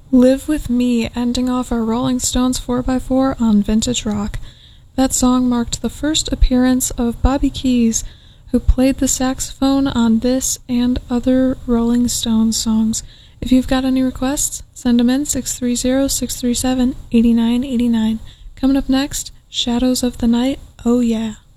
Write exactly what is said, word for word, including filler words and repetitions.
Live With Me, ending off our Rolling Stones four by four on Vintage Rock. That song marked the first appearance of Bobby Keys, who played the saxophone on this and other Rolling Stones songs. If you've got any requests, send them in six three zero, six three seven, eight nine eight nine. Coming up next, Shadows of the Night, Oh Yeah.